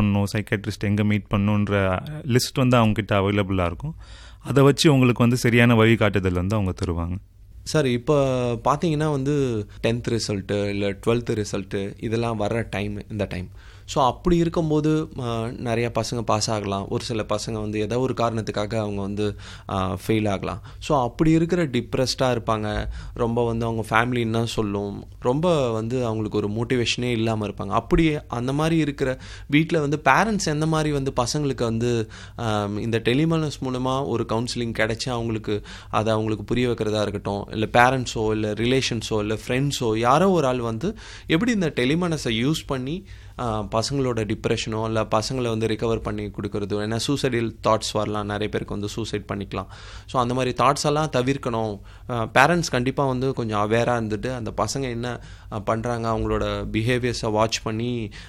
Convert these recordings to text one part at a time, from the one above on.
பண்ணணும், சைக்காட்ரிஸ்ட் எங்கே மீட் பண்ணணுன்ற லிஸ்ட் வந்து அவங்ககிட்ட அவைலபிளாக இருக்கும். அதை வச்சு உங்களுக்கு வந்து சரியான வழிகாட்டுதல் வந்து அவங்க தருவாங்க. சார், இப்போ பார்த்தீங்கன்னா வந்து 10th ரிசல்ட்டு இல்லை 12th ரிசல்ட்டு இதெல்லாம் வர்ற இந்த டைம். ஸோ அப்படி இருக்கும்போது நிறையா பசங்க பாஸ் ஆகலாம், ஒரு சில பசங்க வந்து ஏதோ ஒரு காரணத்துக்காக அவங்க வந்து ஃபெயில் ஆகலாம். ஸோ அப்படி இருக்கிற டிப்ரெஸ்டாக இருப்பாங்க, ரொம்ப வந்து அவங்க ஃபேமிலின்னு தான் சொல்லும், ரொம்ப வந்து அவங்களுக்கு ஒரு மோட்டிவேஷனே இல்லாமல் இருப்பாங்க. அப்படி அந்த மாதிரி இருக்கிற வீட்டில் வந்து பேரண்ட்ஸ் எந்த மாதிரி வந்து பசங்களுக்கு வந்து இந்த டெலிமனஸ் மூலமாக ஒரு கவுன்சிலிங் கிடச்சி அவங்களுக்கு அதை அவங்களுக்கு புரிய வைக்கிறதா இருக்கட்டும், இல்லை பேரண்ட்ஸோ இல்லை ரிலேஷன்ஸோ இல்லை ஃப்ரெண்ட்ஸோ யாரோ ஒரு ஆள் வந்து எப்படி இந்த டெலிமனஸை யூஸ் பண்ணி பசங்களோட டிப்ரெஷனோ இல்லை பசங்களை வந்து ரிகவர் பண்ணி கொடுக்குறது. ஏன்னா சூசைடல் தாட்ஸ் வரலாம், நிறைய பேருக்கு வந்து சூசைட் பண்ணிக்கலாம். ஸோ அந்த மாதிரி தாட்ஸ் எல்லாம் தவிர்க்கணும். பேரண்ட்ஸ் கண்டிப்பாக வந்து கொஞ்சம் அவேராக இருந்துட்டு அந்த பசங்க என்ன பண்ணுறாங்க அவங்களோட பிஹேவியர்ஸை வாட்ச் பண்ணி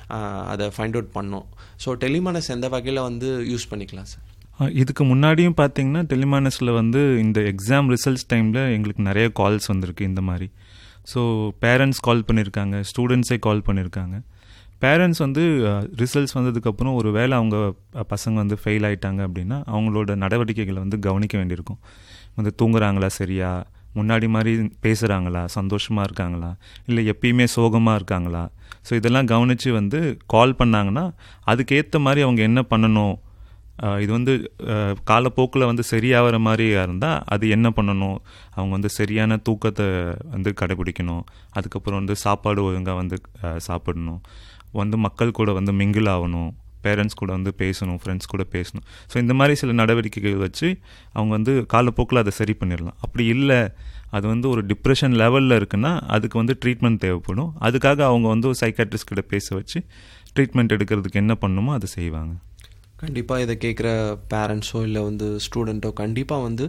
அதை ஃபைண்ட் அவுட் பண்ணணும். ஸோ டெலிமனஸ் எந்த வகையில் வந்து யூஸ் பண்ணிக்கலாம் சார்? இதுக்கு முன்னாடியும் பார்த்தீங்கன்னா டெலிமானஸில் வந்து இந்த எக்ஸாம் ரிசல்ட்ஸ் டைமில் எங்களுக்கு நிறைய கால்ஸ் வந்திருக்கு இந்த மாதிரி. ஸோ பேரண்ட்ஸ் கால் பண்ணியிருக்காங்க, ஸ்டூடெண்ட்ஸே கால் பண்ணியிருக்காங்க. பேரண்ட்ஸ் வந்து ரிசல்ட்ஸ் வந்ததுக்கப்புறம் ஒரு வேளை அவங்க பசங்க வந்து ஃபெயில் ஆகிட்டாங்க அப்படின்னா அவங்களோட நடவடிக்கைகளை வந்து கவனிக்க வேண்டியிருக்கும். வந்து தூங்குறாங்களா சரியா, முன்னாடி மாதிரி பேசுகிறாங்களா, சந்தோஷமாக இருக்காங்களா, இல்லை எப்பயுமே சோகமாக இருக்காங்களா. ஸோ இதெல்லாம் கவனித்து வந்து கால் பண்ணாங்கன்னா அதுக்கேற்ற மாதிரி அவங்க என்ன பண்ணணும், இது வந்து காலப்போக்கில் வந்து சரியாகிற மாதிரி இருந்தால் அது என்ன பண்ணணும், அவங்க வந்து சரியான தூக்கத்தை வந்து கடைபிடிக்கணும், அதுக்கப்புறம் வந்து சாப்பாடு ஒழுங்காக வந்து சாப்பிடணும், வந்து மக்கள் கூட வந்து மிங்கிள் ஆகணும், பேரண்ட்ஸ் கூட வந்து பேசணும், ஃப்ரெண்ட்ஸ் கூட பேசணும். ஸோ இந்த மாதிரி சில நடவடிக்கைகள் வச்சு அவங்க வந்து காலப்போக்கில் அதை சரி பண்ணிடலாம். அப்படி இல்லை அது வந்து ஒரு டிப்ரெஷன் லெவலில் இருக்குன்னா அதுக்கு வந்து ட்ரீட்மெண்ட் தேவைப்படும். அதுக்காக அவங்க வந்து ஒரு சைக்காட்ரிஸ்ட் கிட்ட பேச வச்சு ட்ரீட்மெண்ட் எடுக்கிறதுக்கு என்ன பண்ணணுமோ அதை செய்வாங்க. கண்டிப்பாக இதை கேட்குற பேரண்ட்ஸோ இல்லை வந்து ஸ்டூடெண்ட்டோ கண்டிப்பாக வந்து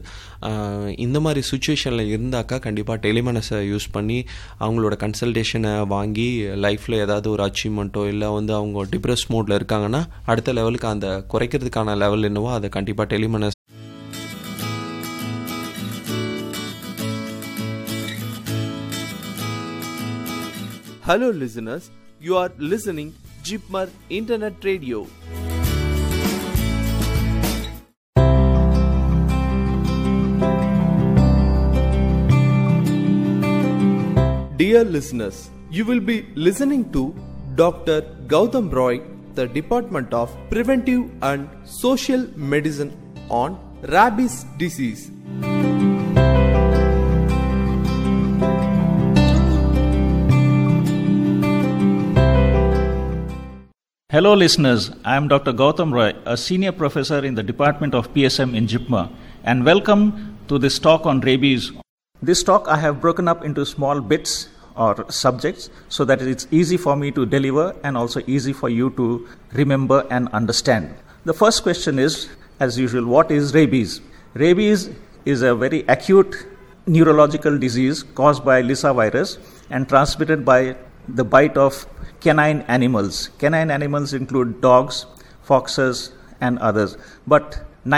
இந்த மாதிரி சுச்சுவேஷனில் இருந்தாக்கா கண்டிப்பாக டெலிமனஸை யூஸ் பண்ணி அவங்களோட கன்சல்டேஷனை வாங்கி லைஃப்பில் ஏதாவது ஒரு அச்சீவ்மெண்ட்டோ இல்லை வந்து அவங்க டிப்ரெஸ் மோடில் இருக்காங்கன்னா அடுத்த லெவலுக்கு அந்த குறைக்கிறதுக்கான லெவல் என்னவோ அதை கண்டிப்பாக Tele MANAS. Hello listeners, you are listening Jeepmar Internet Radio. Dear listeners, you will be listening to Dr. Gautam Roy, the Department of Preventive and Social Medicine on rabies disease. Hello listeners, I am Dr. Gautam Roy, a senior professor in the Department of PSM in Jeepmar, and welcome to this talk on rabies. This talk I have broken up into small bits or subjects so that it's easy for me to deliver and also easy for you to remember and understand. The first question is, as usual, what is rabies? Rabies is a very acute neurological disease caused by Lissa virus and transmitted by the bite of canine animals. Canine animals include dogs, foxes, and others. But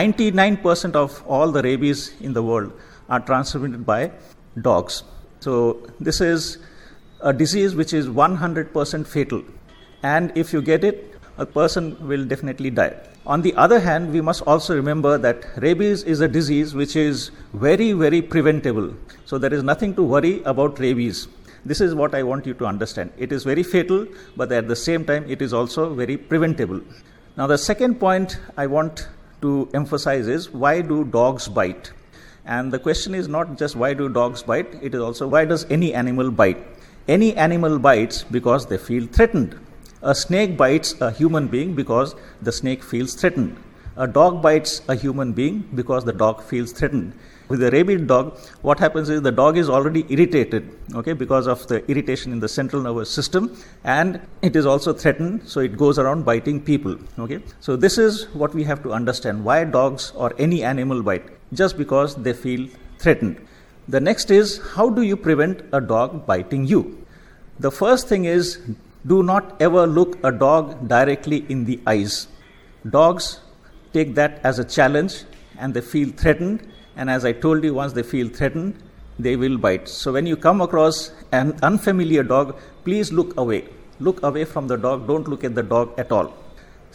99% of all the rabies in the world are transmitted by dogs. So this is a disease which is 100% fatal. And if you get it, a person will definitely die. On the other hand, we must also remember that rabies is a disease which is very, very preventable. So there is nothing to worry about rabies. This is what I want you to understand. It is very fatal, but at the same time, it is also very preventable. Now, the second point I want to emphasize is, why do dogs bite? And the question is not just why do dogs bite, it is also why does any animal bite? Any animal bites because they feel threatened. A snake bites a human being because the snake feels threatened. A dog bites a human being because the dog feels threatened. With a rabid dog, what happens is the dog is already irritated, because of the irritation in the central nervous system, and it is also threatened, so it goes around biting people, So this is what we have to understand, why dogs or any animal bite, just because they feel threatened. The next is, how do you prevent a dog biting you? The first thing is, do not ever look a dog directly in the eyes. Dogs take that as a challenge and they feel threatened. And as I told you, once they feel threatened, they will bite. So when you come across an unfamiliar dog, please look away. Look away from the dog. Don't look at the dog at all.